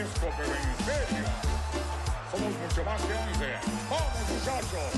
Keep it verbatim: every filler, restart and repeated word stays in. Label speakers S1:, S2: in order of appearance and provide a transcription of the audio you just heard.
S1: disco, pero en serio. Somos mucho más que once. ¡Vamos, muchachos!